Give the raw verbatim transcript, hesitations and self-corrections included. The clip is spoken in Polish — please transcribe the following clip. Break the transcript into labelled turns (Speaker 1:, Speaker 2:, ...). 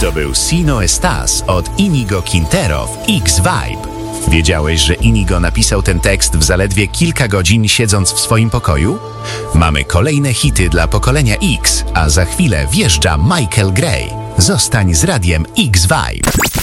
Speaker 1: To był Si No Estás od Inigo Quintero w X-Vibe. Wiedziałeś, że Inigo napisał ten tekst w zaledwie kilka godzin siedząc w swoim pokoju? Mamy kolejne hity dla pokolenia X, a za chwilę wjeżdża Michael Gray. Zostań z radiem X-Vibe.